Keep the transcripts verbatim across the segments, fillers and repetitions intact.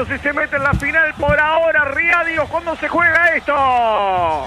si se mete en la final por ahora. Riadio, ¿cuándo se juega esto?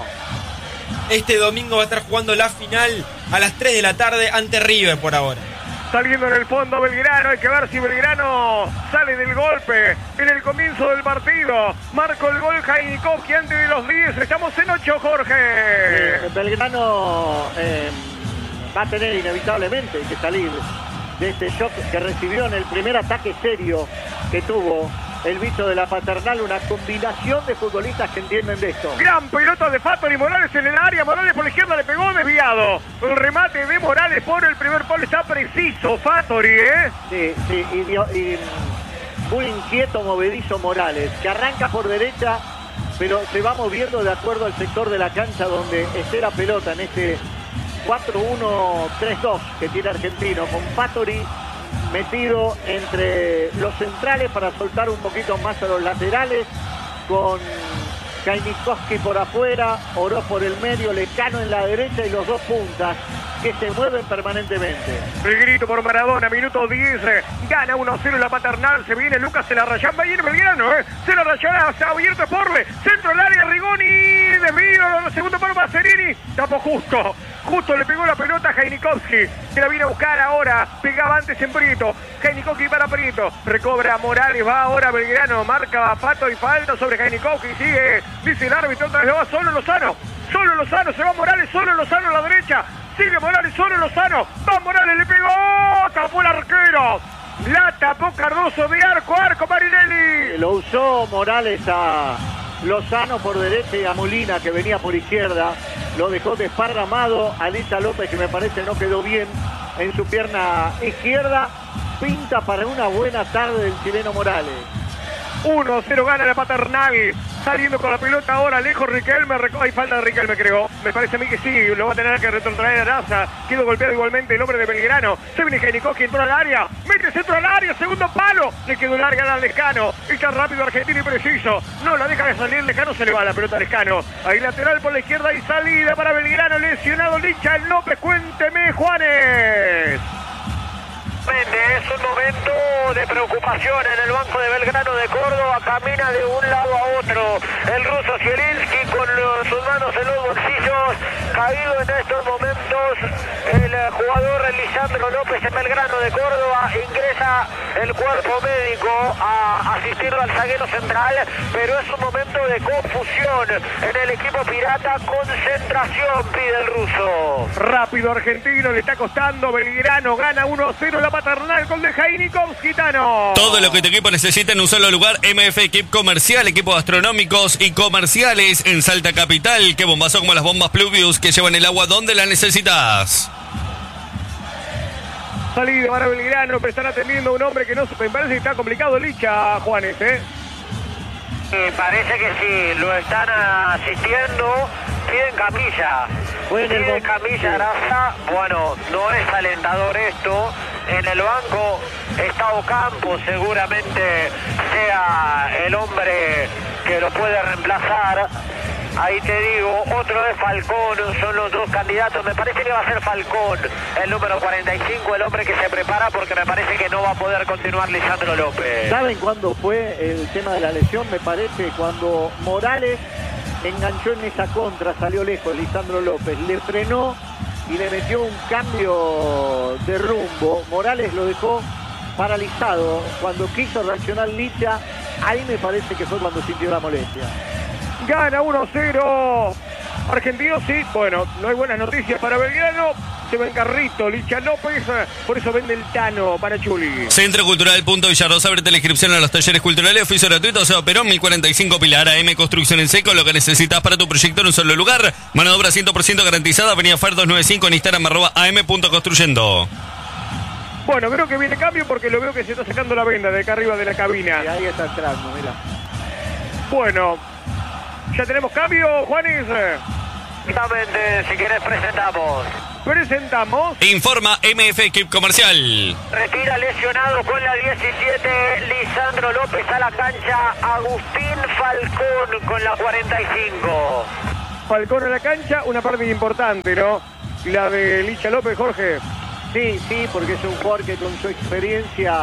Este domingo va a estar jugando la final a las tres de la tarde ante River por ahora. Saliendo en el fondo Belgrano, hay que ver si Belgrano sale del golpe en el comienzo del partido. Marcó el gol Jainikowski antes de los diez, estamos en ocho, Jorge. Eh, Belgrano eh, va a tener inevitablemente que salir de este shock que recibió en el primer ataque serio que tuvo el bicho de la Paternal, una combinación de futbolistas que entienden de esto. Gran pelota de Fattori, Morales en el área, Morales por la izquierda le pegó desviado. El remate de Morales por el primer palo, está preciso Fattori, ¿eh? Sí, sí, y, y muy inquieto, movedizo Morales, que arranca por derecha, pero se va moviendo de acuerdo al sector de la cancha donde esté la pelota en este cuatro uno tres dos que tiene Argentino, con Fattori metido entre los centrales para soltar un poquito más a los laterales, con Jainikowski por afuera, Oroz por el medio, Lecano en la derecha y los dos puntas que se mueven permanentemente. El grito por Maradona, minuto diez, gana uno cero la Paternal, se viene Lucas, se la rayán, va a ir Belgrano, ¿eh? Se la rayará, se ha abierto Porle, centro del área, Rigoni, desvío, segundo palo para Serini, tapó justo, justo le pegó la pelota a Jainikowski, que la viene a buscar ahora, pegaba antes en Prieto, Jainikowski para Prieto, recobra Morales, va ahora Belgrano, marca a Pato y falta sobre Jainikowski, sigue, dice el árbitro, otra vez va solo Lozano, solo Lozano, se va Morales, solo Lozano a la derecha, sigue Morales, solo Lozano, va Morales, le pegó, tapó el arquero, la tapó Cardoso de arco, arco Marinelli. Lo usó Morales a Lozano por derecha y a Molina que venía por izquierda, lo dejó desparramado a Licha López que me parece no quedó bien en su pierna izquierda, pinta para una buena tarde del chileno Morales. uno cero gana la Paternal, saliendo con la pelota ahora, lejos Riquelme, hay falta de Riquelme creo, me parece a mí que sí, lo va a tener que retrotraer a Raza, quedó golpeado igualmente el hombre de Belgrano, se viene Jainikowski, entró al área, mete centro al área, segundo palo, le quedó larga al Lescano, está rápido Argentino y preciso, no la deja de salir Lescano, se le va la pelota a Lescano, ahí lateral por la izquierda y salida para Belgrano, lesionado Licha López, cuénteme Juanes. Es un momento de preocupación en el banco de Belgrano de Córdoba, camina de un lado a otro el ruso Zielinski con los, sus manos en los bolsillos, caído en estos momentos el jugador Lisandro López en Belgrano de Córdoba, ingresa el cuerpo médico a asistirlo al zaguero central, pero es un momento de confusión en el equipo pirata, concentración pide el ruso. Rápido Argentino, le está costando, Belgrano gana uno cero la Paternal, gol de Jainikowski, Tano. Todo lo que tu equipo necesita en un solo lugar, M F Equip Comercial, equipos astronómicos y comerciales en Salta Capital. Qué bombazo como las bombas Pluvius que llevan el agua donde la necesitas. Salida para Belgrano, pero están atendiendo a un hombre que no me parece que está complicado, Licha, Juanes, ¿eh? Me parece que sí, lo están asistiendo, piden camilla, piden camilla Raza, bueno, no es alentador esto, en el banco está Ocampo, seguramente sea el hombre que lo puede reemplazar. Ahí te digo, otro es Falcón, son los dos candidatos, me parece que va a ser Falcón, el número cuarenta y cinco, el hombre que se prepara porque me parece que no va a poder continuar Lisandro López. ¿Saben cuándo fue el tema de la lesión? Me parece cuando Morales enganchó en esa contra, salió lejos Lisandro López, le frenó y le metió un cambio de rumbo, Morales lo dejó paralizado, cuando quiso reaccionar Licha, ahí me parece que fue cuando sintió la molestia. Gana uno cero. Argentino, sí. Bueno, no hay buenas noticias para Belgrano. Se va en carrito, Licha López. Por eso vende el Tano para Chuli. Centro Cultural Punto Villarrosa. Abrete la inscripción a los talleres culturales. Oficio gratuito. Seba Perón, mil cuarenta y cinco Pilar. A M Construcción en Seco. Lo que necesitas para tu proyecto en un solo lugar. Mano de obra cien por ciento garantizada. Avenida Fer doscientos noventa y cinco en Instagram arroba am.construyendo. Bueno, creo que viene cambio porque lo veo que se está sacando la venda de acá arriba de la cabina. Y ahí está entrando, mira. Bueno, ya tenemos cambio, Juanes. Exactamente, si querés presentamos. Presentamos. Informa M F Equip Comercial. Retira lesionado con la diecisiete, Lisandro López a la cancha, Agustín Falcón con la cuarenta y cinco. Falcón en la cancha, una parte importante, ¿no? La de Licha López, Jorge. Sí, sí, porque es un jugador que con su experiencia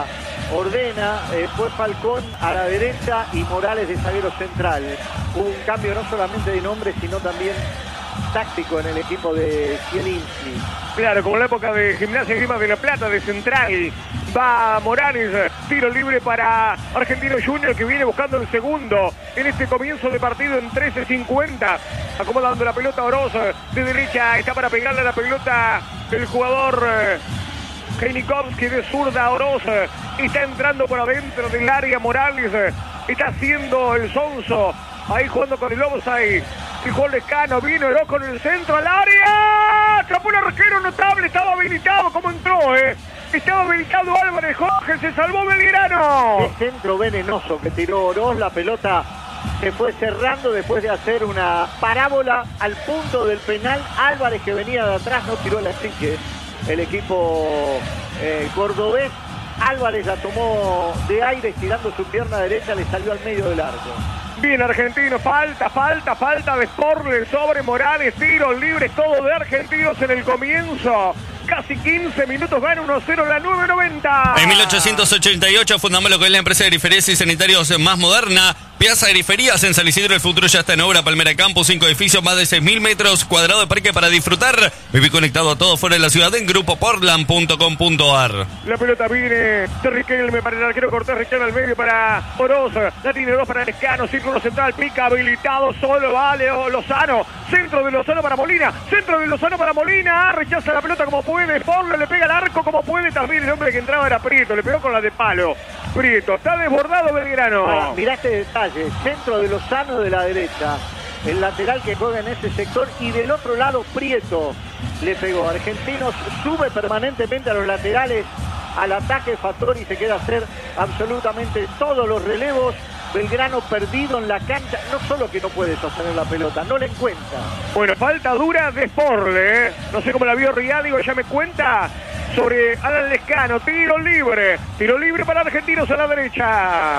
ordena, eh, fue Falcón a la derecha y Morales de zaguero central. Hubo un cambio no solamente de nombre, sino también táctico en el equipo de Zielinski. Claro, como en la época de Gimnasia Grima de la Plata, de central. Va Morales, tiro libre para Argentino Junior, que viene buscando el segundo en este comienzo de partido en trece cincuenta. Acomodando la pelota Oroz, de derecha está para pegarle a la pelota el jugador eh, Heinikovski, de zurda Oroz. Está entrando por adentro del área Morales, eh, está haciendo el sonso. Ahí jugando con el offside. Fijó el Lescano, vino Oroz con el centro al área. Atrapó el arquero notable, estaba habilitado. ¿Cómo entró, eh? Estaba habilitado Álvarez, Jorge, se salvó Belgrano. El centro venenoso que tiró Oroz, la pelota se fue cerrando después de hacer una parábola al punto del penal. Álvarez, que venía de atrás, no tiró la chique. El equipo eh, cordobés. Álvarez la tomó de aire, estirando su pierna derecha, le salió al medio del arco. Bien, Argentino, falta, falta, falta de Sporle sobre Morales, tiros libres, todo de Argentinos en el comienzo. Casi quince minutos, gana uno cero la nueve noventa. En mil ochocientos ochenta y ocho fundamos lo que es la empresa de griferías y sanitarios más moderna. Piazza Griferías en San Isidro, el futuro ya está en obra. Palmera Campus, cinco edificios, más de seis mil metros cuadrados de parque para disfrutar. Viví conectado a todo fuera de la ciudad en grupo portland punto com punto a r. La pelota viene de Riquelme para el arquero Cortés, Riquelme al medio para Oroz. La tiene Oroz para Lescano, círculo central, pica habilitado, solo vale Lozano. Centro de Lozano para Molina, centro de Lozano para Molina. Rechaza la pelota como puede, Porle le pega al arco como puede. También el hombre que entraba era Prieto, le pegó con la de palo. Prieto, está desbordado Belgrano. Ah, mirá este detalle, centro de Lozano de la derecha, el lateral que juega en ese sector, y del otro lado Prieto le pegó. Argentinos sube permanentemente a los laterales, al ataque. Fattori se queda a hacer absolutamente todos los relevos. Belgrano perdido en la cancha, no solo que no puede sostener la pelota, no le encuentra. Bueno, falta dura de Sporle, ¿eh? No sé cómo la vio Riadigo, ya me cuenta sobre Alan Lescano. Tiro libre, tiro libre para Argentinos a la derecha.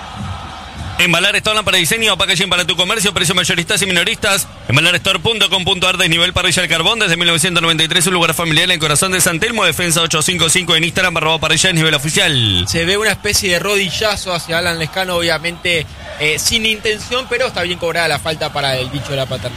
Embalar Store para diseño, packaging para tu comercio, precios mayoristas y minoristas. Embalar Store punto com punto a r, desnivel parrilla del carbón desde mil novecientos noventa y tres, un lugar familiar en el corazón de San Telmo. Defensa ocho cinco cinco en Instagram, arroba parrilla desnivel oficial. Se ve una especie de rodillazo hacia Alan Lescano, obviamente eh, sin intención, pero está bien cobrada la falta para el bicho de la paternal.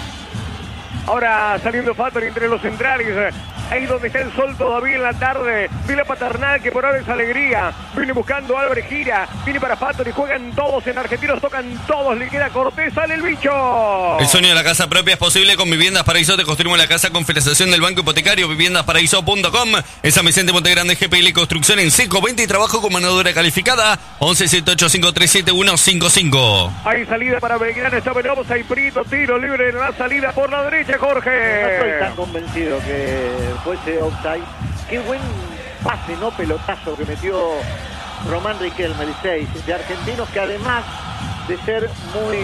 Ahora saliendo Fattori entre los centrales. Ahí donde está el sol todavía en la tarde de la paternal, que por ahora es alegría. Viene buscando Álvarez, gira, viene para Fattori, juegan todos en Argentinos, tocan todos, le queda Cortés, sale el bicho. El sueño de la casa propia es posible con Viviendas Paraíso. Te construimos la casa con financiación del Banco Hipotecario, viviendas paraíso punto com. En San Vicente Montegrande, G P L Construcción en Seco, venta y trabajo con mano de obra calificada. once siete ocho cinco tres siete uno cinco cinco. Hay salida para Belgrano, está Venomos, hay Prieto, tiro libre en la salida por la derecha, Jorge. No estoy tan convencido que fuese offside. Qué buen pase, no pelotazo que metió Román Riquelme, el seis de Argentinos, que además de ser muy,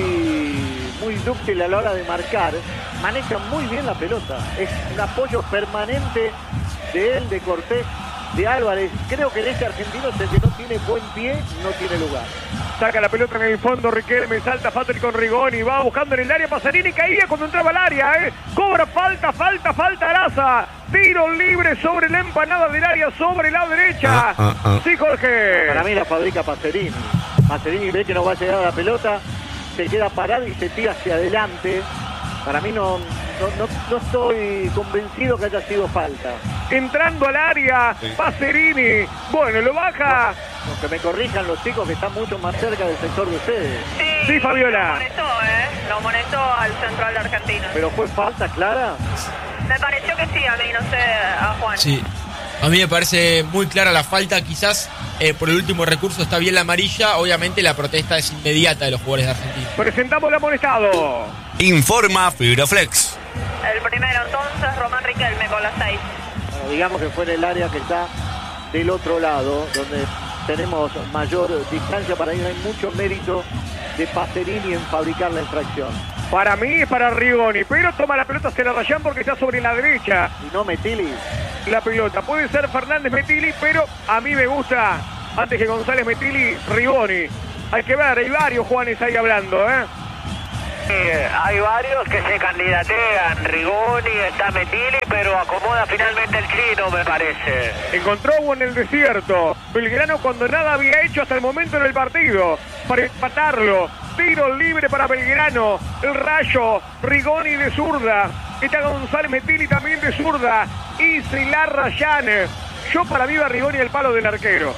muy dúctil a la hora de marcar, maneja muy bien la pelota. Es un apoyo permanente de él, de Cortés, de Álvarez. Creo que en este Argentinos el que no tiene buen pie no tiene lugar. Saca la pelota en el fondo Riquelme, salta Fattori con Rigoni, va buscando en el área, Pasarini caía cuando entraba al área, ¿eh? Cobra falta, falta, falta Araza. Tiro libre sobre la empanada del área, sobre la derecha. Ah, ah, ah. Sí, Jorge. Para mí la fabrica Pacerini. Pacerini ve que no va a llegar a la pelota, se queda parado y se tira hacia adelante. Para mí no, no, no, no estoy convencido que haya sido falta. Entrando al área, sí. Pacerini. Bueno, lo baja. No, no, que me corrijan los chicos que están mucho más cerca del sector de ustedes. Sí, sí, Fabiola. Lo molestó, ¿eh? Lo molestó al central de Argentina. ¿Pero fue falta clara? Me pareció que sí, a mí, no sé, a Juan. Sí, a mí me parece muy clara la falta. Quizás eh, por el último recurso está bien la amarilla. Obviamente la protesta es inmediata de los jugadores de Argentina. Presentamos el amonestado. Informa Fibroflex. El primero entonces, Román Riquelme con la seis. Bueno, digamos que fue en el área que está del otro lado, donde tenemos mayor distancia. Para ir, hay mucho mérito de Pacerini en fabricar la infracción. Para mí es para Rigoni, pero toma la pelota hacia la Rayán porque está sobre la derecha. Y no Metili. La pelota puede ser Fernández Metili, pero a mí me gusta, antes que González Metili, Rigoni. Hay que ver, hay varios Juanes ahí hablando, ¿eh? Eh, hay varios que se candidatean, Rigoni, está Metili, pero acomoda finalmente el chino, me parece. Encontró agua en el desierto. Belgrano cuando nada había hecho hasta el momento en el partido. Para empatarlo. Tiro libre para Belgrano. El Rayo. Rigoni de zurda. Está González Metili también de zurda. Y Silar Rayán. Yo para mí va Rigoni el palo del arquero.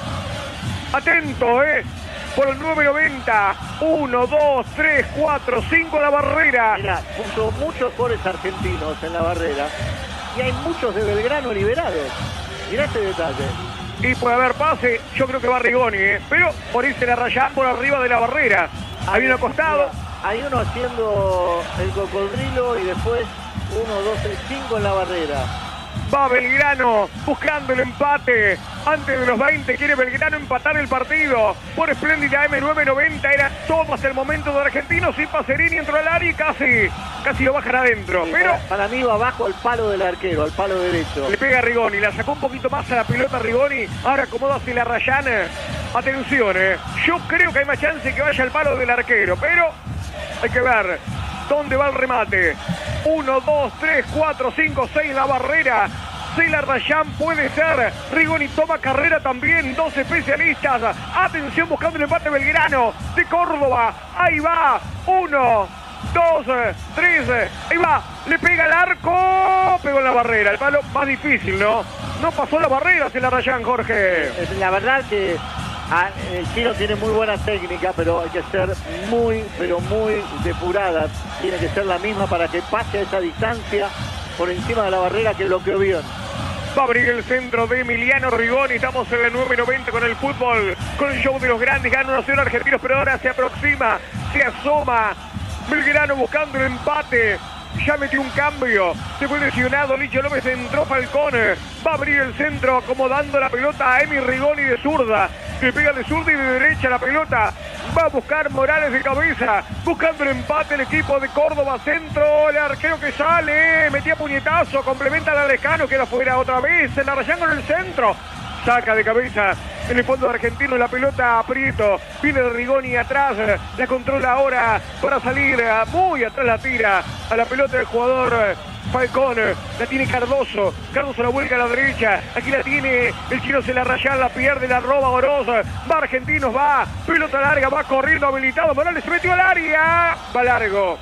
Atento, eh. Por el nueve noventa. uno, dos, tres, cuatro, cinco la barrera. Mira, puso muchos goles argentinos en la barrera. Y hay muchos de Belgrano liberados. Mirá este detalle. Y puede haber pase, yo creo que va Rigoni, ¿eh? Pero por irse la Rayán por arriba de la barrera. Hay uno acostado. Hay uno haciendo el cocodrilo y después uno, dos, tres, cinco en la barrera. Va Belgrano buscando el empate. Antes de los veinte quiere Belgrano empatar el partido. Por espléndida eme nueve noventa era todo hasta el momento de Argentinos. Y Pacerini entró al área y casi, casi lo bajan adentro. Sí, pero para, para mí va abajo al palo del arquero, al palo derecho. Le pega a Rigoni, la sacó un poquito más a la pelota Rigoni. Ahora acomoda hacia la Rayana. Atención, eh. Yo creo que hay más chance que vaya al palo del arquero, pero hay que ver dónde va el remate. uno, dos, tres, cuatro, cinco, seis la barrera. Silar Rayán puede ser. Rigoni toma carrera también. Dos especialistas. Atención buscando el empate Belgrano de Córdoba. Ahí va. Uno, dos, tres. Ahí va. Le pega al arco. Pegó en la barrera. El palo más difícil, ¿no? No pasó la barrera Silar Rayán, Jorge. La verdad que ah, el chino tiene muy buena técnica, pero hay que ser muy, pero muy depurada. Tiene que ser la misma para que pase a esa distancia por encima de la barrera que bloqueó bien. Va a abrir el centro de Emiliano Rigoni. Estamos en el nueve noventa con el fútbol, con el show de los grandes. Gana uno cero Argentinos, pero ahora se aproxima, se asoma. Belgrano buscando el empate. Ya metió un cambio. Se fue lesionado Licho López, entró Falcón. Va a abrir el centro acomodando la pelota a Emi Rigoni de zurda. Le pega de zurda y de derecha la pelota. Va a buscar Morales de cabeza. Buscando el empate el equipo de Córdoba. Centro, el arquero que sale. Metía puñetazo, complementa al Alejano, queda fuera otra vez. La Rayán con el centro. Saca de cabeza en el fondo argentino la pelota a Prieto. Viene Rigoni atrás. La controla ahora para salir. Muy atrás la tira a la pelota del jugador Falcón. La tiene Cardoso. Cardoso la vuelca a la derecha. Aquí la tiene el chino Silar Rayán. La pierde, la roba Oroz. Va Argentinos, va. Pelota larga, va corriendo habilitado. Morales se metió al área. Va largo.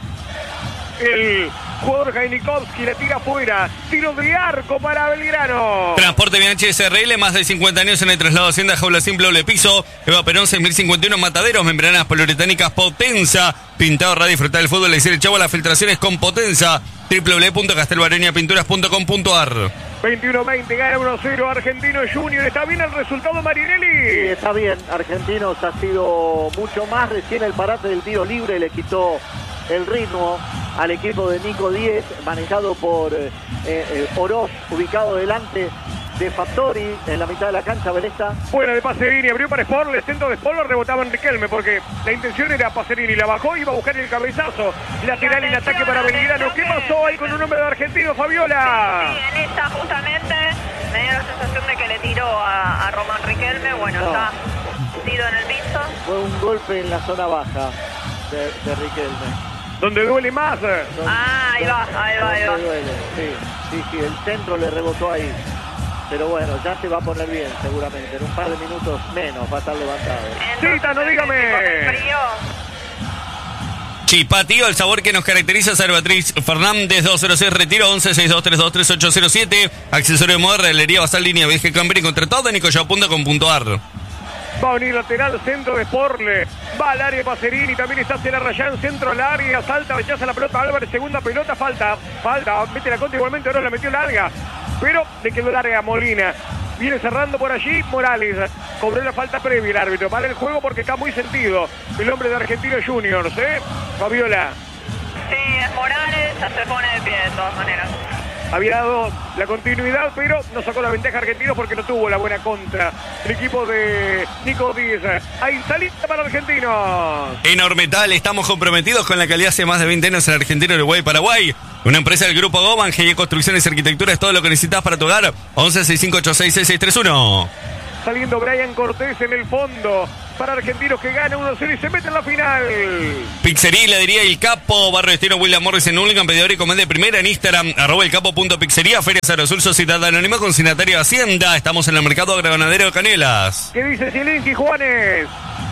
El jugador Jainikovski la tira afuera. Tiro de arco para Belgrano. Transporte Bianchi S R L, más de cincuenta años en el traslado Hacienda, jaula simple, doble piso. Eva Perón seis mil cincuenta y uno, Mataderos, membranas poliuretánicas Potenza. Pintado, radio, disfrutar del fútbol, le dice el chavo, las filtraciones con Potenza. doble u doble u doble u punto castelbareña pinturas punto com punto a r. veintiuno veinte, gana uno cero Argentino Junior. ¿Está bien el resultado, Marinelli? Sí, está bien. Argentinos ha sido mucho más. Recién el parate del tiro libre le quitó el ritmo al equipo de Nico Díez, manejado por eh, eh, Oroz, ubicado delante de Fattori en la mitad de la cancha. Belesta. Fuera de Pacerini, abrió para Sport, el centro de Sport lo rebotaba en Riquelme, porque la intención era Pacerini, la bajó, iba a buscar el cabezazo lateral en ataque para Belgrano. ¿Qué pasó ahí con un hombre de Argentino, Fabiola? Sí, en esta justamente me dio la sensación de que le tiró a, a Román Riquelme. Bueno, No. está hundido en el piso. Fue un golpe en la zona baja de, de Riquelme. Donde duele más. Ah, ahí va, ahí va, ahí va. Le duele. Sí, sí, sí, el centro le rebotó ahí. Pero bueno, ya se va a poner bien seguramente. En un par de minutos menos va a estar levantado. Entonces, Tita, no dígame. con el frío, Chipatío, el sabor que nos caracteriza. Salvatriz Fernández, dos cero seis, retiro once seis dos tres dos tres ocho cero siete. Accesorio de moda, regalería basal, línea Veje Camper, contra todo de nicoya punto com punto a r. Va a venir lateral, centro de Sporle. Va al área de Pacerini, también está Silar Rayán, centro al área, salta, rechaza la pelota Álvarez, segunda pelota, falta, falta, mete la contra igualmente, ahora la metió larga, pero le quedó larga a Molina. Viene cerrando por allí Morales, cobró la falta previa el árbitro, para el juego porque está muy sentido el hombre de Argentinos Juniors, ¿eh? Fabiola. sí, es Morales, ya se pone de pie de todas maneras. Había dado la continuidad, pero no sacó la ventaja Argentinos porque no tuvo la buena contra el equipo de Nico Díez. Ahí salida para Argentinos. En Ormetal estamos comprometidos con la calidad hace más de veinte años en Argentina, Uruguay y Paraguay. Una empresa del grupo Goban, G I Construcciones y Arquitectura, es todo lo que necesitas para tu hogar. once sesenta y cinco ochenta y seis seis tres uno. Saliendo Brian Cortés en el fondo para Argentinos que gana uno cero y se mete en la final. Pizzería, le diría el Capo, Barrio Destino, William Morris en Hurlingham, pedidor y comende primera en Instagram, arroba el capo punto pizzería, Feria Cerro Sur, Sociedad Anónima, consignatario de Hacienda. Estamos en el mercado agroganadero de Canelas. ¿Qué dice Zielinski, Juanes?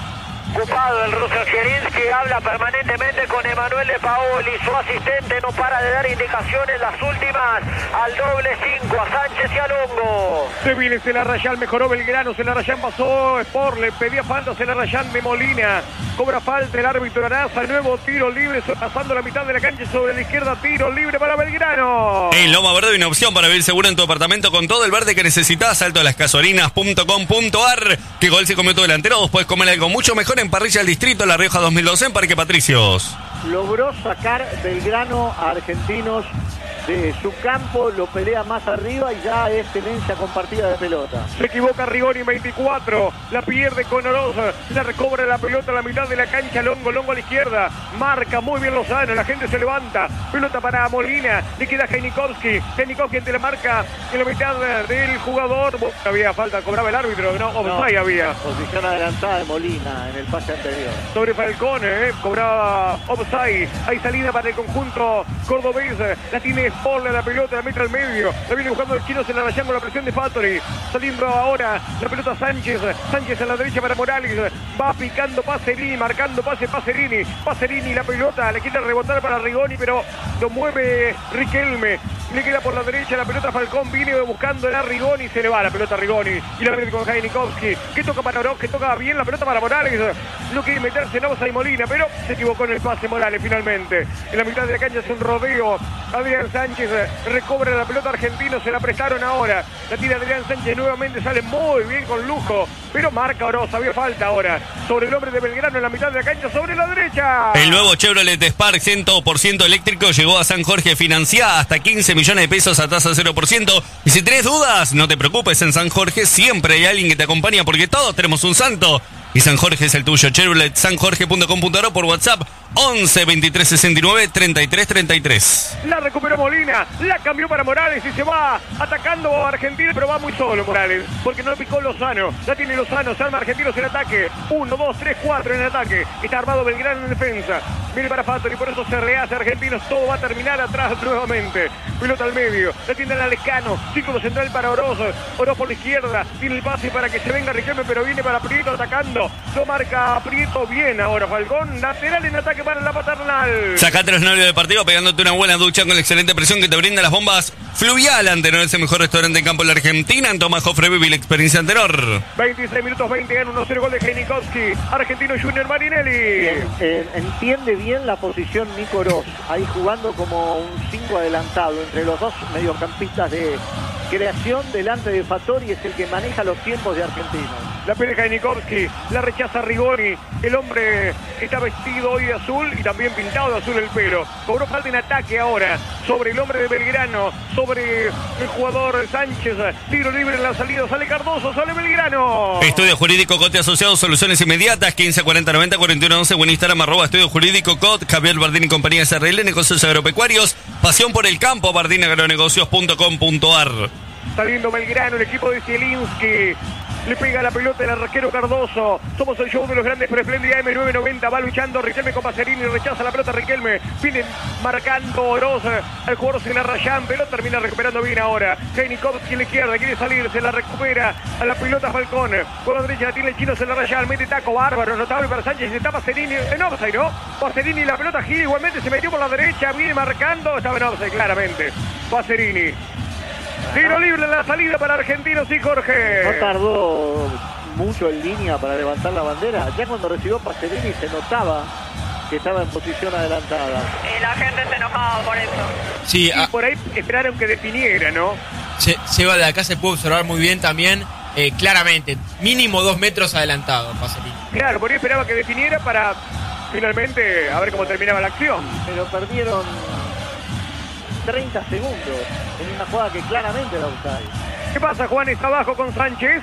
Ocupado el ruso Zielinski, habla permanentemente con Emanuel de Paoli, su asistente no para de dar indicaciones, las últimas al doble cinco, a Sánchez y a Longo. Se viene Celarrayán, mejoró Belgrano, Celarrayán pasó Sport, le pedía falta Celarrayán de Molina, cobra falta el árbitro Araza, nuevo tiro libre, pasando la mitad de la cancha sobre la izquierda, tiro libre para Belgrano. En Loma Verde hay una opción para vivir seguro en tu apartamento con todo el verde que necesitas, salto a las casorinas punto com punto ar, que gol se comió tu delantero, vos podés comer algo mucho mejor en Parrilla del Distrito, La Rioja dos mil doce en Parque Patricios. Logró sacar Belgrano a Argentinos de su campo, lo pelea más arriba y ya es tenencia compartida de pelota. Se equivoca Rigoni, veinticuatro, la pierde con Oroz, la recobra la pelota a la mitad de la cancha, Longo, Longo a la izquierda, marca muy bien Lozano, la gente se levanta, pelota para Molina, le queda Jainikovski, Jainikovski ante la marca en la mitad del jugador, había falta, cobraba el árbitro, no, offside no, había. Posición adelantada de Molina en el pase anterior. Sobre Falcón, eh, cobraba offside, hay salida para el conjunto cordobés, la tiene Sport, la pelota, la mete al medio, la viene buscando el chino, se la rayan con la presión de Fattori, saliendo ahora la pelota Sánchez, Sánchez a la derecha para Morales, va picando Pacerini, marcando pase Pacerini, Pacerini la pelota, le quiere rebotar para Rigoni, pero lo mueve Riquelme, le queda por la derecha la pelota Falcón, viene buscando a Rigoni, se le va la pelota a Rigoni, y la mete con Jainikovski, que toca para Oroz, que toca bien la pelota para Morales, no quiere meterse en Osa y Molina, pero se equivocó en el pase Morales finalmente, en la mitad de la cancha es un rodeo, Adrián Sánchez recobra la pelota argentino, se la prestaron ahora, la tira Adrián Sánchez nuevamente, sale muy bien con lujo, pero marca Oroz, había falta ahora, sobre el hombre de Belgrano en la mitad de la cancha, sobre la derecha. El nuevo Chevrolet Spark cien por ciento eléctrico llegó a San Jorge, financiada hasta quince millones de pesos a tasa cero por ciento, y si tenés dudas, no te preocupes, en San Jorge siempre hay alguien que te acompaña porque todos tenemos un santo. Y San Jorge es el tuyo. Chevrolet san jorge punto com punto ar o por WhatsApp once veintitrés sesenta y nueve treinta y tres treinta y tres. La recuperó Molina, la cambió para Morales y se va atacando a Argentina, pero va muy solo Morales, porque no picó Lozano. La tiene Lozano, se arma Argentinos en ataque. Uno, dos, tres, cuatro en ataque. Está armado Belgrano en defensa. Viene para Fattori, por eso se rehace Argentinos. Todo va a terminar atrás nuevamente. Pelota al medio, la tiene el Alescano. Círculo central para Oroz. Oroz por la izquierda. Tiene el pase para que se venga Riquelme, pero viene para Prieto atacando. Lo marca Prieto bien ahora Falcón. Lateral en ataque para la Paternal. Sacate los nervios del partido pegándote una buena ducha con la excelente presión que te brinda las bombas Fluvial. Antenor es el mejor restaurante en campo de la Argentina. En Tomás Jofre viví la experiencia Antenor. veintiséis minutos veinte, gana uno cero, gol de Jainikovski. Argentino Junior Marinelli. Bien, eh, entiende bien la posición Nico Oroz, ahí jugando como un cinco adelantado entre los dos mediocampistas de creación delante de Fattori, es el que maneja los tiempos de Argentinos. La pide Jainikovski, la rechaza Rigoni, el hombre que está vestido hoy de azul y también pintado de azul el pelo. Cobró falta en ataque ahora sobre el hombre de Belgrano, sobre el jugador Sánchez, tiro libre en la salida, sale Cardoso, sale Belgrano. Estudio Jurídico Cote Asociado, soluciones inmediatas, quince cuarenta noventa cuarenta y uno once, buen Instagram, arroba Estudio Jurídico Cot, Javier Bardini y compañía S R L, negocios agropecuarios, pasión por el campo, bardini agronegocios punto com punto ar. Saliendo Belgrano, el equipo de Zielinski. Le pega la pelota el arquero Cardoso. Somos el show de los grandes por Esplendida M nueve noventa. Va luchando Riquelme con Pacerini. Rechaza la pelota Riquelme. Viene marcando Oroz. Al jugador se la rayan. Pelota termina recuperando bien ahora. Jainikovski a la izquierda. Quiere salir. Se la recupera a la pelota Falcón. Con la derecha la tiene el chino. Se la rayan. Mete taco bárbaro. Notable para Sánchez. Está Pacerini. En offside, ¿no? Pacerini la pelota gira igualmente. Se metió por la derecha. Viene marcando. Estaba en offside claramente. Pacerini. Tiro libre en la salida para Argentinos y Jorge. No tardó mucho en línea para levantar la bandera. Ya cuando recibió Pacerini se notaba que estaba en posición adelantada. Y la gente se enojaba por eso. Sí, y a, por ahí esperaron que definiera, ¿no? se, Seba, de acá se puede observar muy bien también, eh, claramente, mínimo dos metros adelantado, Pacerini. Claro, por ahí esperaba que definiera para finalmente a ver cómo terminaba la acción. Pero perdieron treinta segundos en una jugada que claramente era offside. ¿Qué pasa, Juan? Está abajo con Sánchez.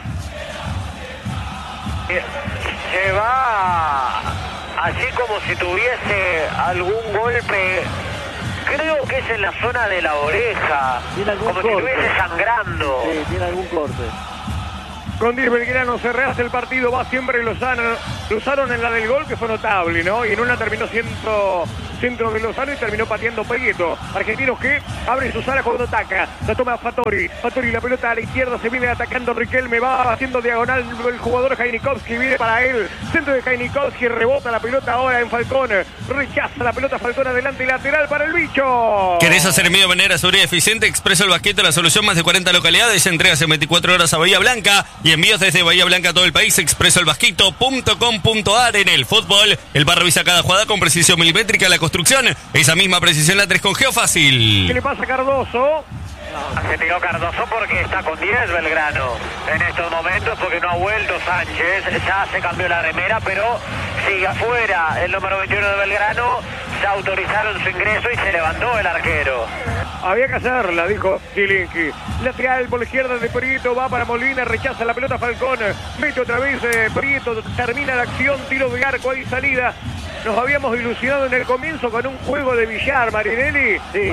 Se va así como si tuviese algún golpe. Creo que es en la zona de la oreja. Tiene algún como corte. si estuviese sangrando. Sí, tiene algún corte. con diez Belgrano, se rehace el partido, va siempre Lozano. Lo usaron en la del gol, que fue notable, ¿no? Y en una terminó siendo centro de Lozano y terminó pateando Prieto. Argentinos que abre sus alas cuando ataca. La toma Fattori. Fattori, la pelota a la izquierda, se viene atacando Riquelme, va haciendo diagonal el jugador Jainikovski, viene para él. Centro de Jainikovski, rebota la pelota ahora en Falcón. Rechaza la pelota Falcón adelante y lateral para el bicho. ¿Querés hacer envío de manera segura y eficiente? Expreso el Basquete, la solución, más de cuarenta localidades. Entregas en veinticuatro horas a Bahía Blanca y envíos desde Bahía Blanca a todo el país. expreso el basquito punto com punto a r. En el fútbol, el bar revisa cada jugada con precisión milimétrica. La construcción, esa misma precisión la tres con Geofácil. ¿Qué le pasa a Cardoso? Se tiró Cardoso porque está con diez Belgrano en estos momentos, porque no ha vuelto Sánchez, ya se cambió la remera, pero sigue afuera el número veintiuno de Belgrano. Se autorizaron su ingreso y se levantó el arquero. Había que hacerla, dijo Gilinski. Lateral por la izquierda de Prieto, va para Molina, rechaza la pelota Falcón, mete otra vez eh, Prieto, termina la acción, tiro de arco, ahí salida. Nos habíamos ilusionado en el comienzo con un juego de billar, Marinelli. Sí.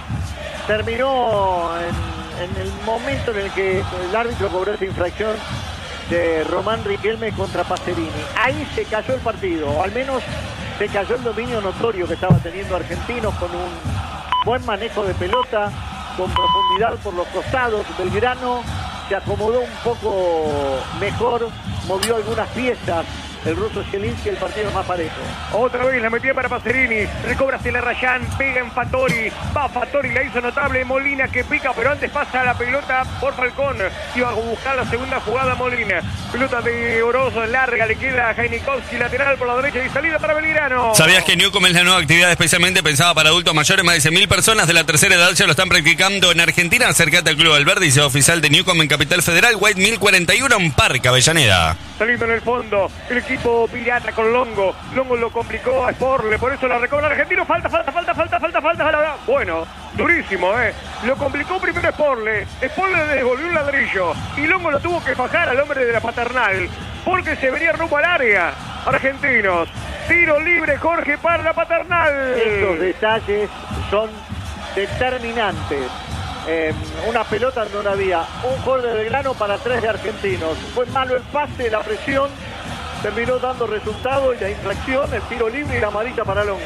Terminó en, en el momento en el que el árbitro cobró esa infracción de Román Riquelme contra Pacerini. Ahí se cayó el partido, o al menos se cayó el dominio notorio que estaba teniendo Argentinos, con un buen manejo de pelota, con profundidad por los costados. Belgrano se acomodó un poco mejor, movió algunas piezas. El ruso Zielinski, el partido más parejo. Otra vez la metía para Pacerini. Recobra Celarrayán, pega en Fattori. Va Fattori, la hizo notable. Molina que pica, pero antes pasa la pelota por Falcón. Iba a buscar la segunda jugada Molina. Pelota de Oroz larga, le queda a Jainikovski, lateral por la derecha y salida para Belgrano. ¿Sabías que Newcom es la nueva actividad especialmente pensada para adultos mayores? Más de cien mil personas de la tercera edad ya lo están practicando en Argentina. Acércate al Club Alberdi, sea oficial de Newcom en Capital Federal, White mil cuarenta y uno en Parque Avellaneda. Saliendo en el fondo, el equipo pirata con Longo. Longo lo complicó a Sporle, por eso la recobra el argentino. Falta, falta, falta, falta, falta, falta, falta. Bueno, durísimo, ¿eh? Lo complicó primero Sporle. Sporle le devolvió un ladrillo y Longo lo tuvo que fajar al hombre de la Paternal, porque se venía rumbo al área. Argentinos, tiro libre, Jorge, para la Paternal. Estos detalles son determinantes. Eh, una pelota donde había un gol de Belgrano para tres de Argentinos. Fue malo el pase, la presión terminó dando resultado, y la infracción, el tiro libre y la amarilla para Longo.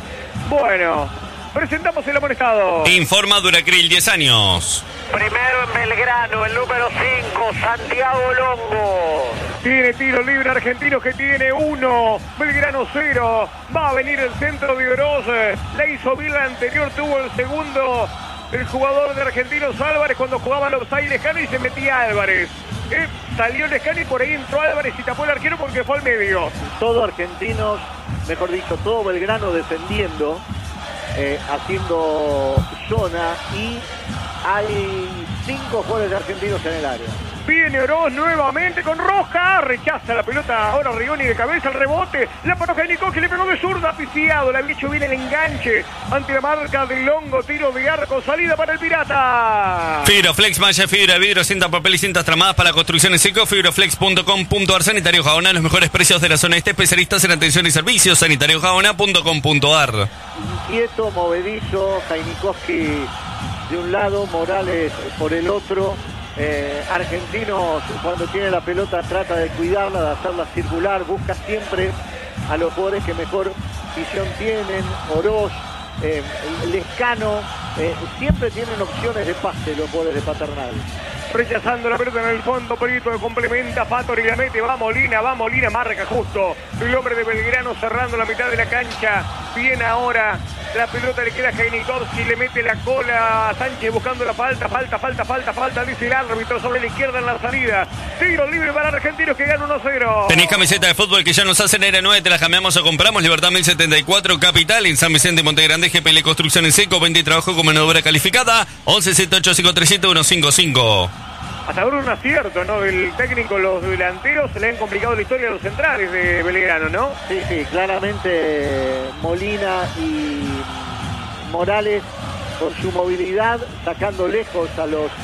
Bueno, presentamos el amonestado. Informa Duracril, diez años. Primero en Belgrano, el número cinco, Santiago Longo. Tiene tiro libre Argentino, que tiene uno, Belgrano cero. Va a venir el centro de Oroz. La hizo bien la anterior, tuvo el segundo el jugador de Argentinos, Álvarez, cuando jugaba los offside Lescano y se metía Álvarez. Eh, salió Lescano y por ahí entró Álvarez y tapó el arquero porque fue al medio. Todo Argentinos, mejor dicho, todo Belgrano defendiendo, eh, haciendo zona, y hay cinco jugadores de Argentinos en el área. Viene Oroz nuevamente con Roja, rechaza la pelota ahora Rigoni de cabeza, el rebote, la paró Jainikovski, le pegó de zurda, pifiado, le había hecho bien el enganche ante la marca de Longo, tiro de arco, salida para el Pirata. Fibroflex, malla, fibra, vidrio, cinta, papel y cintas tramadas para construcciones seco, fibroflex punto com punto a r. Sanitario Gaona, los mejores precios de la zona este, especialistas en atención y servicios, sanitario gaona punto com punto a r. Inquieto, movedizo, Jainikovski de un lado, Morales por el otro. Eh, Argentinos, cuando tiene la pelota, trata de cuidarla, de hacerla circular, busca siempre a los jugadores que mejor visión tienen. Oroz, eh, Lescano, eh, siempre tienen opciones de pase los jugadores de Paternal. Rechazando la pelota en el fondo, Prieto complementa, Fattori la mete, va Molina, va Molina, marca justo. El hombre de Belgrano cerrando la mitad de la cancha. Bien ahora, la pelota le queda a Jainikovski, le mete la cola a Sánchez buscando la falta, falta, falta, falta, falta, dice el árbitro sobre la izquierda en la salida. Tiro libre para Argentinos que gana uno cero. ¿Tenés camiseta de fútbol que ya nos hacen R nueve? Te las cambiamos o compramos. Libertad mil setenta y cuatro, Capital, en San Vicente, Montegrande, G P L Construcción en Seco, venta y trabajo con mano de obra calificada. once siete ocho cinco tres siete uno cinco cinco. Hasta ahora un acierto, ¿no? El técnico, los delanteros se le han complicado la historia a los centrales de Belgrano, ¿no? Sí, sí, claramente Molina y Morales con su movilidad, sacando lejos a los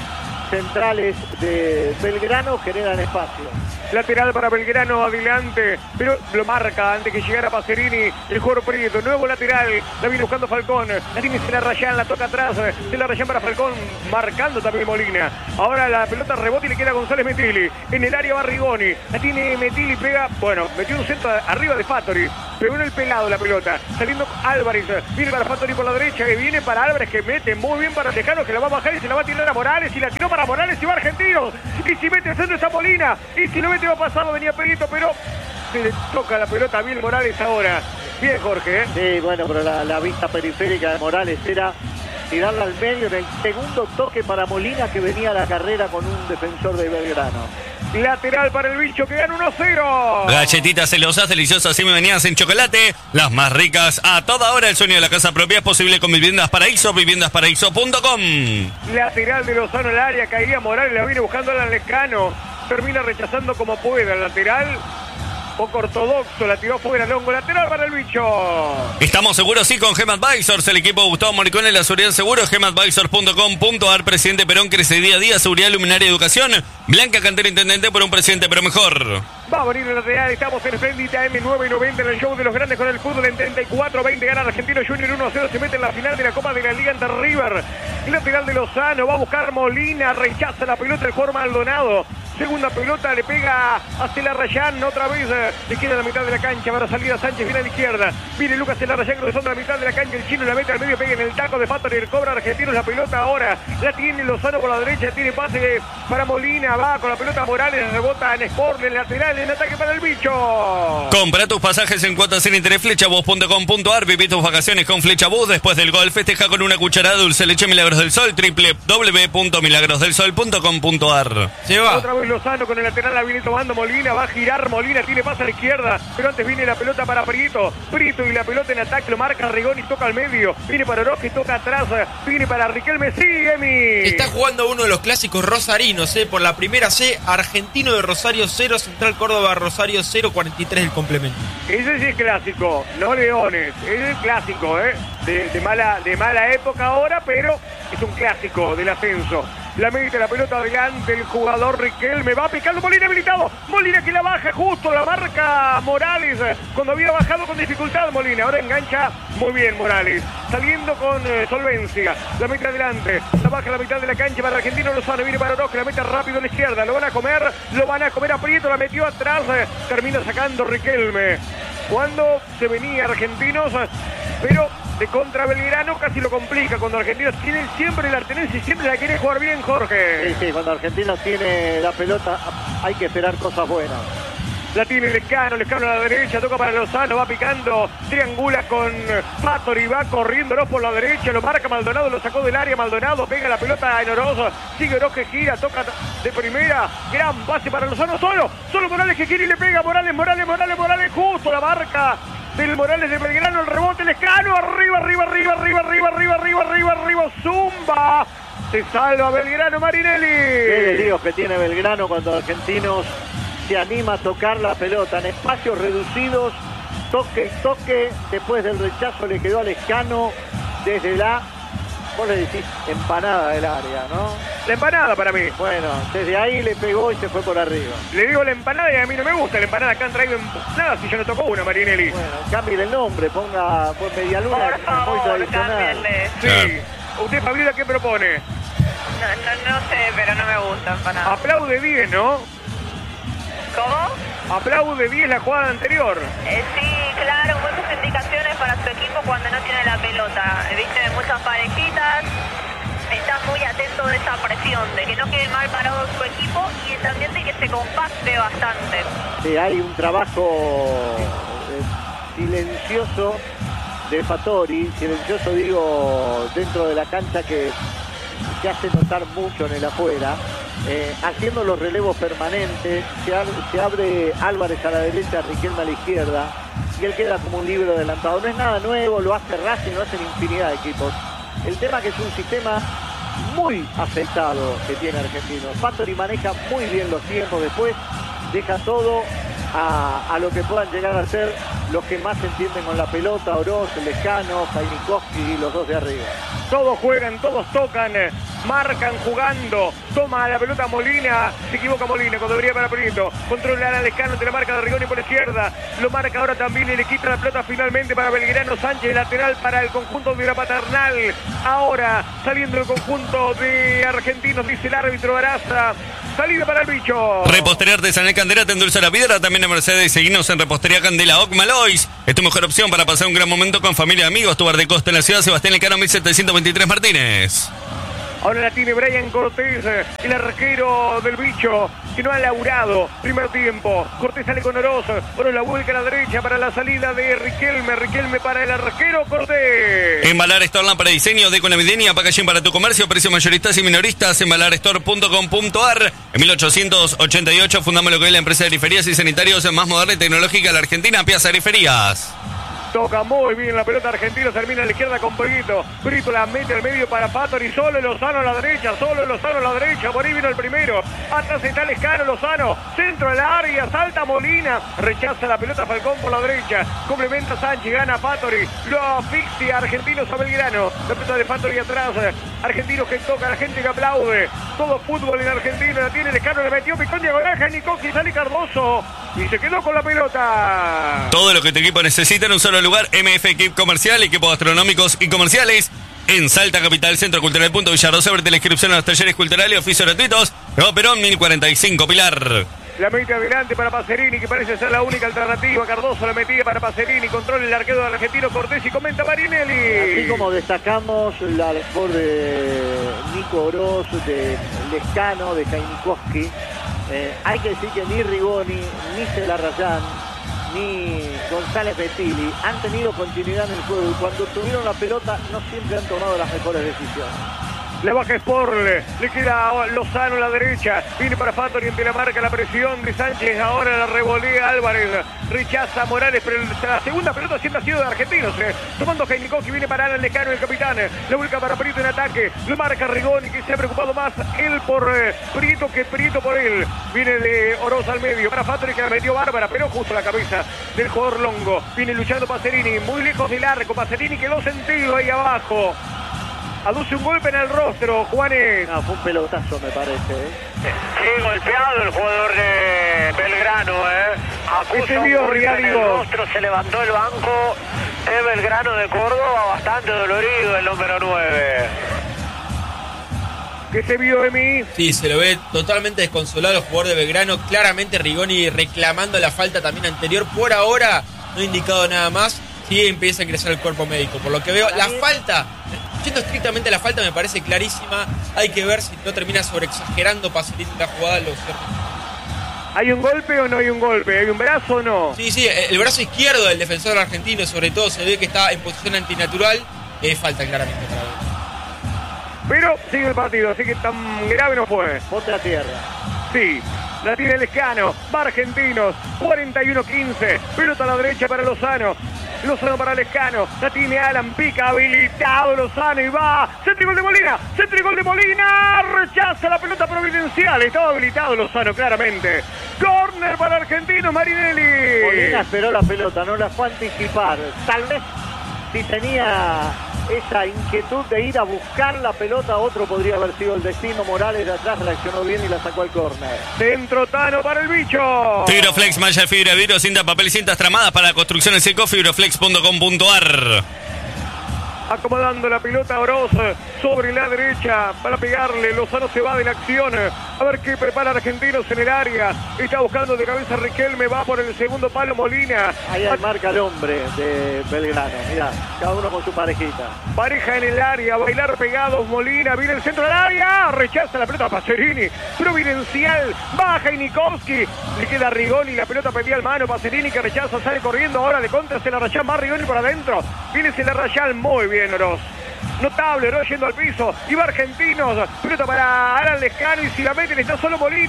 centrales de Belgrano generan espacio. Lateral para Belgrano, adelante, pero lo marca antes que llegara Pacerini, el jugador Prieto, nuevo lateral, la viene buscando Falcón, la tiene Celarrayán, la toca atrás, Celarrayán para Falcón, marcando también Molina. Ahora la pelota rebota y le queda a González Metilli, en el área va Rigoni, la tiene Metilli, pega, bueno, metió un centro arriba de Fattori, pegó en el pelado la pelota, saliendo Álvarez, viene para Fattori por la derecha, que viene para Álvarez, que mete muy bien para Tejano, que la va a bajar y se la va a tirar a Morales, y la tiró para Morales y va Argentino, y si mete el centro está Molina, y si no mete va a pasar, venía Perito, pero se le toca la pelota bien Morales ahora. Bien, Jorge, ¿eh? Sí, bueno, pero la, la vista periférica de Morales era tirarla al medio en el segundo toque para Molina, que venía a la carrera con un defensor de Belgrano. Lateral para el bicho que gana uno cero. Galletitas celosas, deliciosas y bienvenidas en chocolate. Las más ricas a toda hora. El sueño de la casa propia es posible con Viviendas Paraíso, viviendas paraíso punto com. Lateral de Lozano al área, caía Morales, la viene buscando al Lescano. Termina rechazando como puede el lateral. Poco ortodoxo, la tiró fuera, Longo, lateral para el bicho. Estamos seguros, sí, con Gem Advisors, el equipo de Gustavo Moricone, la seguridad seguro, gem advisors punto com punto a r. Presidente Perón crece día a día, seguridad, luminaria y educación. Blanca Cantera, intendente por un presidente, pero mejor. Va a venir el lateral, estamos en Splendid M nueve y noventa en el show de los grandes con el fútbol en treinta y cuatro veinte, gana Argentino Junior uno a cero, se mete en la final de la Copa de la Liga ante River. El lateral de Lozano, va a buscar Molina, rechaza la pelota el jugador Maldonado. Segunda pelota, le pega a Celarrayán, otra vez eh, le queda la mitad de la cancha para salir a Sánchez, viene a la izquierda. Viene Lucas Celarrayán cruzando la mitad de la cancha, el chino la mete al medio, pega en el taco de Fattori, el cobra Argentinos la pelota ahora. La tiene Lozano por la derecha, tiene pase para Molina, va con la pelota Morales, rebota en Sport, en lateral, en ataque para el bicho. Compra tus pasajes en cuotas sin interés, flechabús punto com punto a r. Viví tus vacaciones con Flechabús. Después del gol, festeja con una cucharada de dulce leche Milagros del Sol, doble u doble u doble u punto milagros del sol punto com punto a r. Se va. Otra vez Lozano con el lateral, la viene tomando Molina, va a girar Molina, tiene pase a la izquierda, pero antes viene la pelota para Prieto, Prieto y la pelota en ataque, lo marca Rigoni, toca al medio, viene para Orochi, toca atrás, viene para Riquelme, sigue mi. Está jugando uno de los clásicos rosarinos, ¿eh? Por la primera C, Argentino de Rosario cero, Central Córdoba Rosario cero, cuarenta y tres el complemento. Ese sí es clásico, no Leones, ese es clásico, ¿eh? De, de, mala, de mala época ahora, pero es un clásico del ascenso. La mete la pelota adelante el jugador Riquelme, va picando Molina habilitado, Molina que la baja justo, la marca Morales, cuando había bajado con dificultad Molina, ahora engancha muy bien Morales, saliendo con eh, solvencia, la mete adelante, la baja a la mitad de la cancha para Argentino Lozano, viene para Orochi, la mete rápido a la izquierda, lo van a comer, lo van a comer a Prieto, la metió atrás, eh, termina sacando Riquelme. Cuando se venía Argentinos, pero de contra Belgrano casi lo complica. Cuando Argentinos tiene siempre la tenencia y siempre la quiere jugar bien, Jorge. Sí, sí, cuando Argentinos tiene la pelota hay que esperar cosas buenas. La tiene Lescano, Lescano a la derecha, toca para Lozano, va picando, triangula con Fattori, va corriendo por la derecha, lo marca Maldonado, lo sacó del área, Maldonado pega la pelota en Orozo, sigue Oroz que gira, toca de primera, gran pase para Lozano, solo, solo Morales que quiere y le pega, Morales, Morales, Morales, Morales, justo la marca del Morales de Belgrano, el rebote, Lescano, arriba, arriba, arriba, arriba, arriba, arriba, arriba, arriba, arriba, zumba, se salva Belgrano, Marinelli. Qué líos que tiene Belgrano cuando Argentinos se anima a tocar la pelota en espacios reducidos, toque y toque, después del rechazo le quedó a Lescano desde la, vos le decís, empanada del área, ¿no? La empanada para mí. Bueno, desde ahí le pegó y se fue por arriba. Le digo la empanada y a mí no me gusta la empanada que han traído empanada si yo no tocó una, Marinelli. Bueno, cambie el nombre, ponga pues, Medialuna, Por que es muy favor, tradicional. cámbienle. Sí. Claro. ¿Usted, Pablita, qué propone? No, no, no sé, pero no me gusta para nada. Aplaude bien, ¿no? ¿Cómo? Aplaude bien la jugada anterior. Eh, sí, claro, muchas indicaciones para su equipo cuando no tiene la pelota. Viste, muchas parejitas. Está muy atento de esa presión, de que no quede mal parado su equipo y también de que se compacte bastante. Sí, hay un trabajo eh, silencioso de Fattori, silencioso digo dentro de la cancha que se hace notar mucho en el afuera, eh, haciendo los relevos permanentes, se abre, se abre Álvarez a la derecha, Riquelme a la izquierda y él queda como un libro adelantado. No es nada nuevo, lo hace Racing, lo hacen infinidad de equipos. El tema que es un sistema muy aceptado que tiene Argentinos. Fattori maneja muy bien los tiempos, después deja todo a, a lo que puedan llegar a ser los que más se entienden con la pelota, Oroz, Lescano, Jainikowski y los dos de arriba. Todos juegan, todos tocan. marcan jugando, toma la pelota Molina, se equivoca Molina cuando debería para Prieto, controla a Lescano ante la marca de Rigoni por la izquierda, lo marca ahora también y le quita la pelota finalmente para Belgrano. Sánchez, lateral para el conjunto de la Paternal, ahora saliendo el conjunto de Argentinos, dice el árbitro Araza, salida para el bicho. Repostería Artesanal Candela te endulza la piedra, también en Mercedes. Seguinos en Repostería Candela Ocmalois. Es tu mejor opción para pasar un gran momento con familia y amigos. Tu bar de costa en la ciudad, Sebastián Elcano, mil setecientos veintitrés Martínez. Ahora la tiene Brian Cortés, el arquero del bicho, que no ha laburado. Primer tiempo. Cortés sale con Oroz. Oroz la vuelca a la derecha para la salida de Riquelme. Riquelme para el arquero Cortés. Embalar Store, lámpara diseño, deco navideña, packaging para tu comercio, precios mayoristas y minoristas. embalar store punto com punto a r. En mil ochocientos ochenta y ocho fundamos lo que es la empresa de griferías y sanitarios más moderna y tecnológica de la Argentina, Piazza Griferías. Toca muy bien la pelota argentina, termina a la izquierda con Brito. Brito la mete al medio para Fattori, solo Lozano a la derecha, solo Lozano a la derecha, por ahí vino el primero. Atrás está Lescano, Lozano, centro del área, salta Molina, rechaza la pelota Falcón por la derecha, complementa Sánchez, gana Fattori, lo asfixia Argentinos a Belgrano. La pelota de Fattori atrás, Argentinos que toca, la gente que aplaude, todo fútbol en Argentina, la tiene Lescano, le metió picón diagonal, Janicoski, sale Cardoso y se quedó con la pelota. Todo lo que tu equipo necesita en un solo lugar, M F Equip Comercial, equipos gastronómicos y comerciales en Salta Capital, Centro Cultural Punto Villarrosa. Abrete la inscripción a los talleres culturales y oficios gratuitos. Nuevo Perón, mil cuarenta y cinco, Pilar. La mete adelante para Pacerini, que parece ser la única alternativa. Cardoso la metía para Pacerini, controla el arquero del argentino Cortés y comenta Marinelli. Así como destacamos la labor de Nico Oroz, de Lescano, de Jainikowski, eh, hay que decir que ni Rigoni, ni Celarrayán, ni González Betili han tenido continuidad en el juego y cuando tuvieron la pelota no siempre han tomado las mejores decisiones. La baja Sport, le queda Lozano a la derecha, viene para Fattori ante la marca, la presión de Sánchez, ahora la revolea Álvarez, rechaza Morales, pero la segunda pelota siempre ha sido de Argentinos, eh. tomando Jainikowski, viene para Alan Lescano, el capitán, la vuelca para Prieto en ataque, lo marca Rigoni, que se ha preocupado más él por eh, Prieto que Prieto por él, viene de Oroz al medio, para Fattori que la metió bárbara, pero justo a la cabeza del jugador Longo, viene luchando Pacerini, muy lejos del arco, Pacerini quedó sentido ahí abajo. Aduce un golpe en el rostro, Juanes. No, fue un pelotazo, me parece. ¿eh? Sí, golpeado el jugador de Belgrano, ¿eh? Acusa un golpe en el rostro, se levantó el banco de Belgrano de Córdoba, bastante dolorido el número nueve. ¿Qué se vio de mí? Sí, se lo ve totalmente desconsolado el jugador de Belgrano. Claramente Rigoni reclamando la falta también anterior. Por ahora no ha indicado nada más. Sí empieza a ingresar el cuerpo médico. Por lo que veo, la falta, yendo estrictamente la falta, me parece clarísima. Hay que ver si no termina sobreexagerando Pacerini la jugada. Lo ¿Hay un golpe o no hay un golpe? ¿Hay un brazo o no? Sí, sí, el brazo izquierdo del defensor argentino, sobre todo, se ve que está en posición antinatural. Eh, falta claramente para ver. Pero sigue el partido, así que tan grave no fue. Ponte a tierra. Sí, la tiene Lescano, va Argentinos, cuarenta y uno quince, pelota a la derecha para Lozano. Lozano para Lescano, la tiene Alan, pica, habilitado Lozano y va, centro y gol de Molina, centro y gol de Molina, rechaza la pelota providencial, estaba habilitado Lozano claramente, córner para Argentinos, Marinelli. Molina esperó la pelota, no la fue a anticipar, tal vez si tenía esa inquietud de ir a buscar la pelota, otro podría haber sido el destino. Morales de atrás reaccionó bien y la sacó al córner. Centro Tano para el bicho. Fibroflex, malla de fibra, vidrio, cinta, papel y cintas tramadas para construcción en seco, fibroflex punto com punto a r. Acomodando la pelota Oroz sobre la derecha para pegarle. Lozano se va de la acción. A ver qué prepara Argentinos en el área. Está buscando de cabeza Riquelme. Va por el segundo palo Molina. Ahí marca el hombre de Belgrano. Mirá, cada uno con su parejita. Pareja en el área. Bailar pegados Molina. Viene el centro del área. Rechaza la pelota Pacerini. Providencial. Baja y Nikowski. Le queda Rigoni. La pelota pedía al mano. Pacerini que rechaza. Sale corriendo. Ahora de contra se la Rayán. Va Rigoni por adentro. Viene se la Rayán. Muy bien. Oroz. Notable, Oroz yendo al piso. Y va Argentinos. Pelota para Alan Lescano. Y si la meten está solo Molina.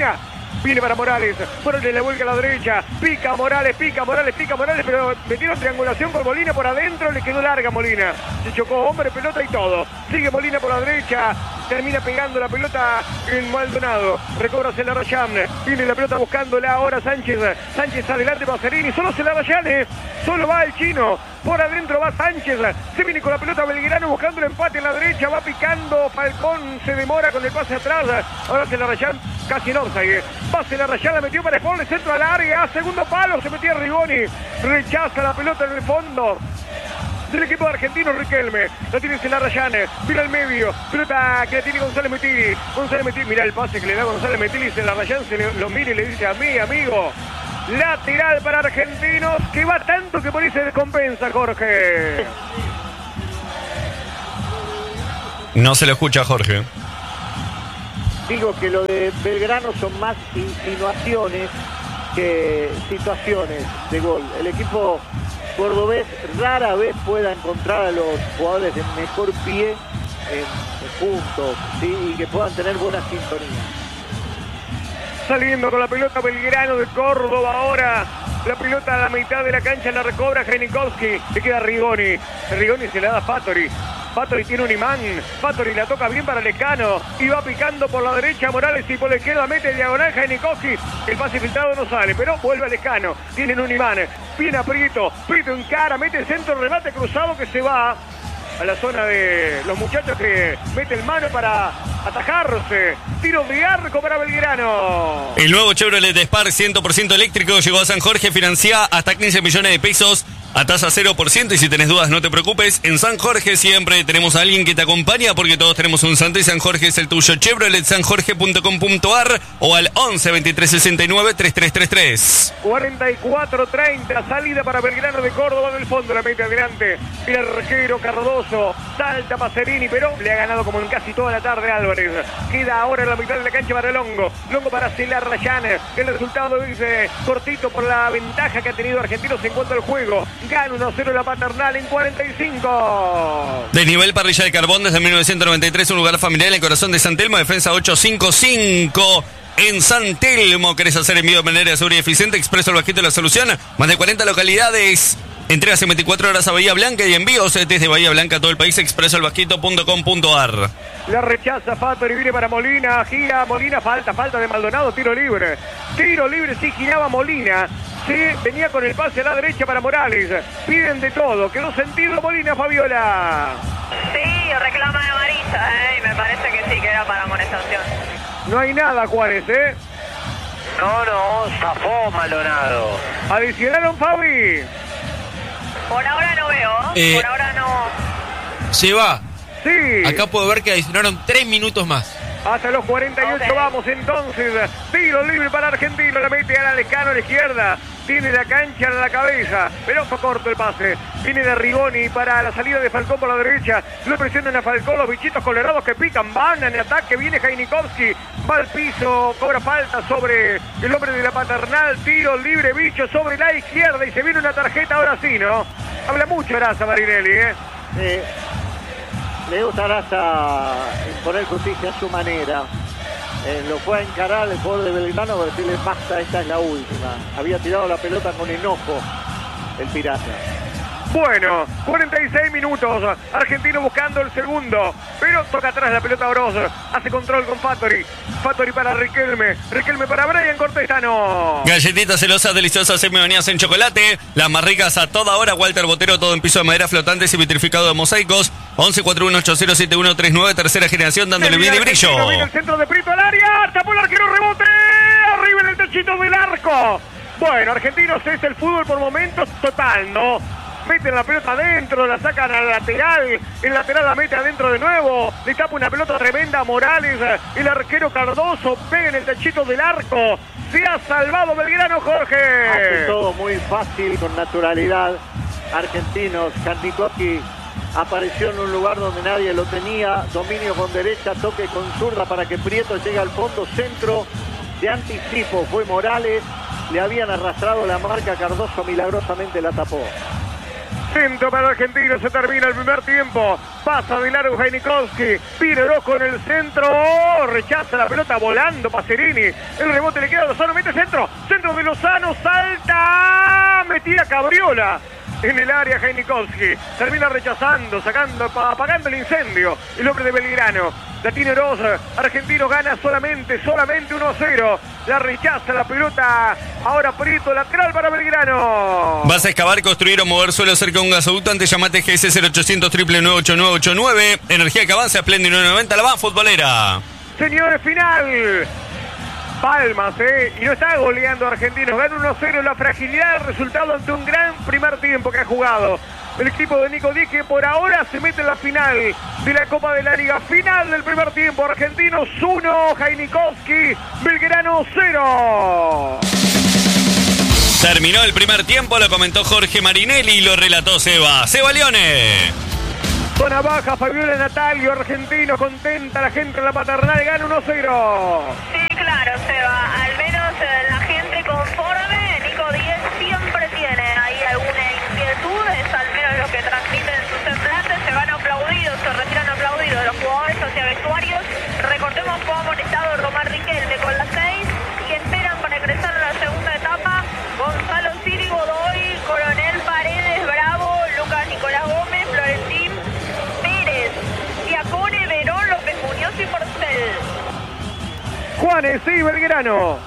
viene para Morales, Morales le vuelca a la derecha, pica Morales, pica Morales, pica Morales, pero metieron triangulación por Molina por adentro, le quedó larga Molina, se chocó, hombre, pelota y todo, sigue Molina por la derecha, termina pegando la pelota en Maldonado, recobra Celarrayán, viene la pelota buscándola ahora Sánchez, Sánchez adelante Pacerini, solo Celarrayán, eh, solo va el chino, por adentro va Sánchez, se viene con la pelota Belgrano buscando el empate en la derecha, va picando Falcón, se demora con el pase atrás, ahora Celarrayán casi en offside, va Celarrayán, la metió para Sport, centro al área, segundo palo, se metía Rigoni, rechaza la pelota en el fondo del equipo argentino. Riquelme, la tiene Celarrayán, mira al medio, pelota que la tiene González Metili, González Metili, mira el pase que le da González Metili, y Celarrayán se le, lo mira y le dice a mí, amigo, lateral para Argentinos, que va tanto que por ahí se descompensa, Jorge. No se lo escucha, Jorge. Digo que lo de Belgrano son más insinuaciones que situaciones de gol. El equipo cordobés rara vez pueda encontrar a los jugadores de mejor pie en, en puntos, ¿sí? Y que puedan tener buena sintonía. Saliendo con la pelota Belgrano de Córdoba ahora. La pelota a la mitad de la cancha la recobra Jainikowski. Le queda Rigoni. Rigoni se la da a Fattori. Fattori tiene un imán. Fattori la toca bien para Lescano. Y va picando por la derecha Morales y por la izquierda mete diagonal Jainikowski. El pase filtrado no sale, pero vuelve a Lescano. Tienen un imán. Viene a Prieto. Prieto encara, mete el centro, remate cruzado que se va a la zona de los muchachos que meten mano para atajarse. Tiro de arco para Belgrano. El nuevo Chevrolet Spark cien por ciento eléctrico llegó a San Jorge, financia hasta quince millones de pesos a tasa cero por ciento, y si tenés dudas no te preocupes, en San Jorge siempre tenemos a alguien que te acompaña porque todos tenemos un santo y San Jorge es el tuyo. Chevrolet san jorge punto com punto ar o al once veintitrés sesenta y nueve treinta y tres treinta y tres. cuarenta y cuatro treinta, salida para Belgrano de Córdoba del fondo, la mete adelante el arquero Cardoso, salta Pacerini, pero le ha ganado como en casi toda la tarde Álvarez. Queda ahora en la mitad de la cancha para Longo, Longo para Celarrayán. El resultado dice cortito por la ventaja que ha tenido Argentinos en cuanto al juego. Gana uno cero la Paternal en cuarenta y cinco. Desnivel parrilla de carbón desde mil novecientos noventa y tres, un lugar familiar en el corazón de San Telmo, defensa ochocientos cincuenta y cinco. En San Telmo, ¿querés hacer envío de manera segura y eficiente? Expreso el Bajito de la solución. Más de cuarenta localidades. Entregas en veinticuatro horas a Bahía Blanca y envíos desde Bahía Blanca a todo el país. expreso el bajito punto com punto ar. La rechaza Fattori, viene para Molina, gira Molina, falta, falta de Maldonado, tiro libre. Tiro libre, sí giraba Molina. Sí, venía con el pase a la derecha para Morales. Piden de todo, quedó sentido Molina, Fabiola. Sí, reclama de amarilla, ¿eh? Y me parece que sí, que era para amonestación. No hay nada, Juárez, ¿eh? No, no, zafó Maldonado. Adicionaron, Fabi. Por ahora no veo, Eh, por ahora no. Se va. Sí. Acá puedo ver que adicionaron tres minutos más. Hasta los cuarenta y ocho Okay. vamos entonces. Tiro libre para Argentino. La mete a Lescano a la izquierda. Tiene la cancha en la cabeza. Pero fue corto el pase. Viene de Rigoni para la salida de Falcón por la derecha. Lo presionan a Falcón. Los bichitos colorados que pican. Van en ataque. Viene Jainikowski. Va al piso. Cobra falta sobre el hombre de la Paternal. Tiro libre, bicho sobre la izquierda. Y se viene una tarjeta ahora sí, ¿no? Habla mucho Araza Marinelli, ¿eh? Eh, le gusta a Araza imponer justicia a su manera. Eh, lo fue a encarar el jugador de Belgrano para decirle basta, esta es la última. Había tirado la pelota con enojo el Pirata. Bueno, cuarenta y seis minutos. Argentino buscando el segundo. Pero toca atrás la pelota Oroz. Hace control con Fattori. Fattori para Riquelme. Riquelme para Brian Cortesano. Galletitas celosas, deliciosas, semi-bañadas en chocolate. Las más ricas a toda hora. Walter Botero, todo en piso de madera flotantes y vitrificado de mosaicos. once cuarenta y uno ocho cero siete uno tres nueve, tercera generación, dándole vida y brillo. Viene el centro de Prieto al área. Tapó el arquero, rebote. Arriba en el techito del arco. Bueno, Argentinos es el fútbol por momentos total, ¿no? Meten la pelota adentro, la sacan al lateral, el lateral la mete adentro de nuevo, le tapa una pelota tremenda a Morales, el arquero Cardoso pega en el techito del arco, se ha salvado Belgrano, Jorge. Hace todo muy fácil, con naturalidad. Argentinos, Jainikowski apareció en un lugar donde nadie lo tenía, dominio con derecha, toque con zurda para que Prieto llegue al fondo, centro de anticipo, fue Morales, le habían arrastrado la marca, Cardoso milagrosamente la tapó. Centro para Argentino, se termina el primer tiempo. Pasa de largo Heinikowski. Pide dos con el centro. Oh, rechaza la pelota volando Pacerini. El rebote le queda a Lozano, mete centro. Centro de Lozano, salta. Metida Cabriola en el área Heinikowski. Termina rechazando, sacando, apagando el incendio. El hombre de Belgrano. La tiene Oroz. Argentino gana solamente, solamente uno a cero. La rechaza la pelota. Ahora Prieto, lateral para Belgrano. ¿Vas a excavar, construir o mover suelo cerca de un gasoducto? Antes llamate G S cero ochocientos, nueve nueve ocho nueve ocho nueve. Energía que avanza, Splendid nueve noventa, la van futbolera. Señores, final. Palmas, ¿eh? Y no está goleando Argentinos. Gana uno a cero. La fragilidad del resultado ante un gran primer tiempo que ha jugado el equipo de Nico Díez, que por ahora se mete en la final de la Copa de la Liga. Final del primer tiempo. Argentinos uno, Heinikowski, Belgrano cero. Terminó el primer tiempo, lo comentó Jorge Marinelli y lo relató Seba. Seba Leone. Zona baja, Fabiola Natalio, Argentino, contenta la gente en la Paternal, gana uno a cero. Sí, claro, Seba, al menos eh, la gente conforme. Nico Díez siempre tiene ahí alguna inquietud, es al menos lo que transmiten en sus semblantes. Se van aplaudidos, se retiran aplaudidos los jugadores hacia vestuarios. Recordemos cómo ha amonestado Román Riquelme con las seis y esperan para ingresar a la segunda etapa Gonzalo Siri, Godoy, Coronel Paredes, Bravo, Lucas Nicolás Gómez, Florentín Pérez, Diacone, Verón, López Muñoz y Porcel. Juanes, sí, Belgrano.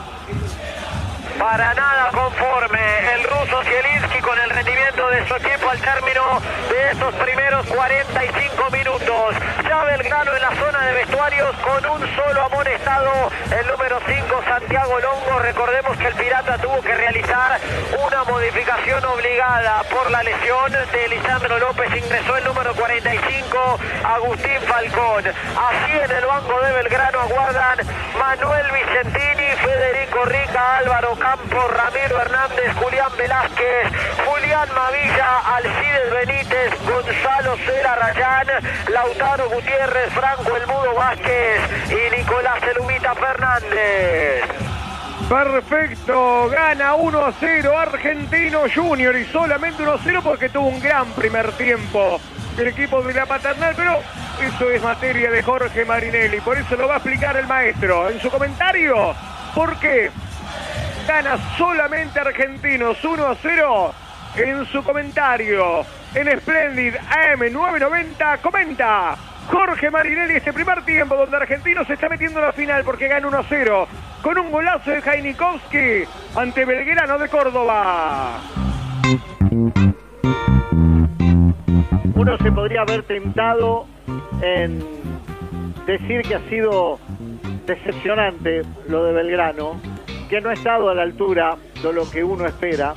Para nada conforme el ruso Zielinski con el rendimiento de su equipo al término de estos primeros cuarenta y cinco minutos. Ya Belgrano en la zona de vestuarios con un solo amonestado, el número cinco, Santiago Longo. Recordemos que el Pirata tuvo que realizar una modificación obligada por la lesión de Lisandro López. Ingresó el número cuarenta y cinco, Agustín Falcón. Así en el banco de Belgrano aguardan Manuel Vicentini, Federico Rica, Álvaro Campos, Ramiro Hernández, Julián Velázquez, Julián Mavilla, Alcides Benítez, Gonzalo Cera Rayán, Lautaro Gutiérrez, Franco El Mudo Vázquez y Nicolás Elumita Fernández. Perfecto, gana uno a cero Argentino Junior y solamente uno a cero porque tuvo un gran primer tiempo el equipo de la Paternal, pero eso es materia de Jorge Marinelli, por eso lo va a explicar el maestro en su comentario. ¿Por qué? Gana solamente Argentinos uno a cero en su comentario en Splendid A M nueve noventa. Comenta Jorge Marinelli este primer tiempo donde Argentinos se está metiendo en la final porque gana uno a cero con un golazo de Heinikowski ante Belgrano de Córdoba. Uno se podría haber tentado en decir que ha sido decepcionante lo de Belgrano, que no ha estado a la altura de lo que uno espera,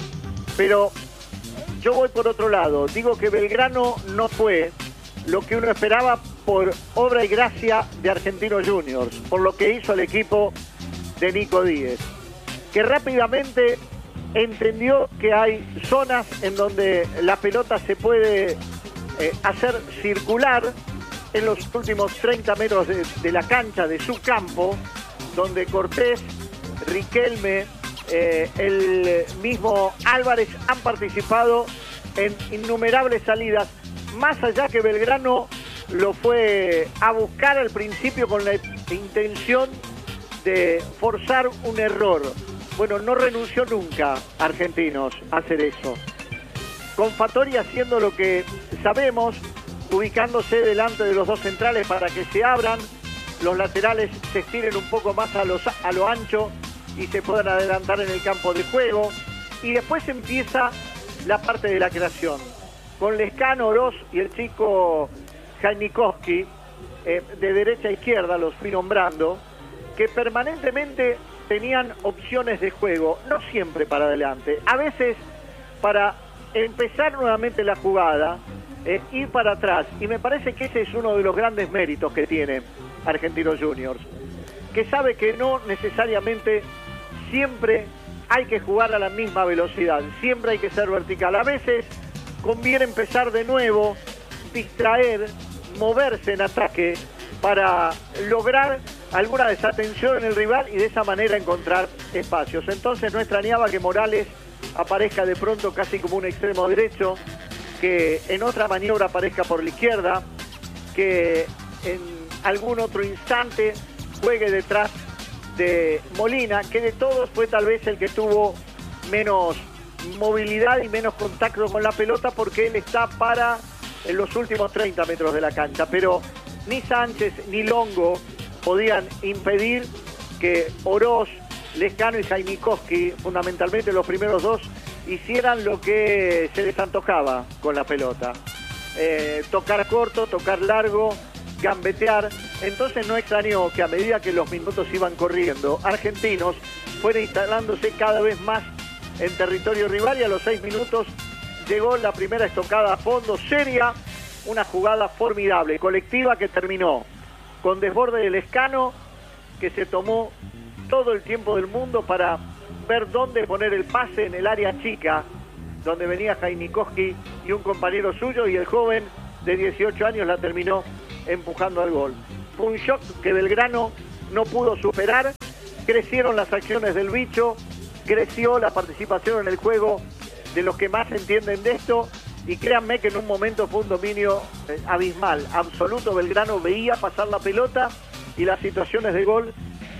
pero yo voy por otro lado. Digo que Belgrano no fue lo que uno esperaba por obra y gracia de Argentinos Juniors, por lo que hizo el equipo de Nico Díez, que rápidamente entendió que hay zonas en donde la pelota se puede eh, hacer circular en los últimos treinta metros de, de la cancha de su campo, donde Cortés, Riquelme, eh, el mismo Álvarez han participado en innumerables salidas, más allá que Belgrano lo fue a buscar al principio con la intención de forzar un error. Bueno, no renunció nunca Argentinos a hacer eso. Con Fattori haciendo lo que sabemos, ubicándose delante de los dos centrales para que se abran, los laterales se estiren un poco más a, los, a lo ancho y se puedan adelantar en el campo de juego. Y después empieza la parte de la creación, con Lescano, Oroz y el chico Heinikowski, eh, de derecha a izquierda los fui nombrando, que permanentemente tenían opciones de juego, no siempre para adelante, a veces para empezar nuevamente la jugada, eh, ir para atrás, y me parece que ese es uno de los grandes méritos que tiene Argentinos Juniors, que sabe que no necesariamente siempre hay que jugar a la misma velocidad, siempre hay que ser vertical, a veces conviene empezar de nuevo, distraer, moverse en ataque para lograr alguna desatención en el rival y de esa manera encontrar espacios. Entonces no extrañaba que Morales aparezca de pronto casi como un extremo derecho, que en otra maniobra aparezca por la izquierda, que en algún otro instante juegue detrás de Molina, que de todos fue tal vez el que tuvo menos movilidad y menos contacto con la pelota, porque él está para en los últimos treinta metros de la cancha, pero ni Sánchez ni Longo podían impedir que Oroz, Lescano y Jainikowski, fundamentalmente los primeros dos, hicieran lo que se les antojaba con la pelota. Eh, tocar corto, tocar largo, gambetear. Entonces no extrañó que a medida que los minutos iban corriendo, Argentinos fueron instalándose cada vez más en territorio rival, y a los seis minutos llegó la primera estocada a fondo seria, una jugada formidable, colectiva, que terminó con desborde del Lescano, que se tomó todo el tiempo del mundo para ver dónde poner el pase en el área chica, donde venía Jainikowski y un compañero suyo, y el joven de dieciocho años la terminó empujando al gol. Fue un shock que Belgrano no pudo superar. Crecieron las acciones del bicho, creció la participación en el juego de los que más entienden de esto, y créanme que en un momento fue un dominio eh, abismal, absoluto. Belgrano veía pasar la pelota y las situaciones de gol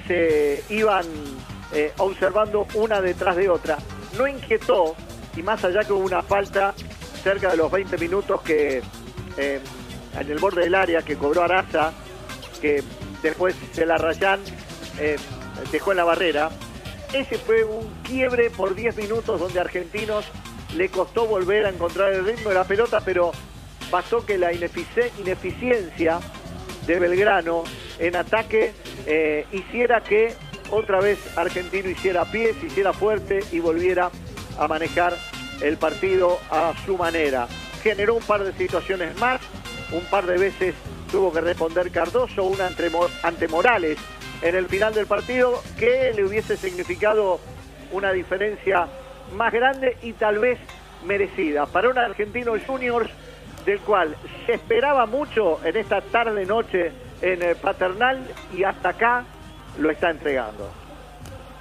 se iban eh, observando una detrás de otra. No inquietó, y más allá que hubo una falta cerca de los veinte minutos que eh, en el borde del área que cobró Araza, que después Celarrayán eh, dejó en la barrera. Ese fue un quiebre por diez minutos donde Argentinos le costó volver a encontrar el ritmo de la pelota, pero pasó que la inefic- ineficiencia de Belgrano en ataque eh, hiciera que otra vez Argentino hiciera pies, hiciera fuerte y volviera a manejar el partido a su manera. Generó un par de situaciones más, un par de veces tuvo que responder Cardoso, una ante, ante Morales en el final del partido, que le hubiese significado una diferencia más grande y tal vez merecida para un Argentino Juniors del cual se esperaba mucho en esta tarde-noche en Paternal, y hasta acá lo está entregando.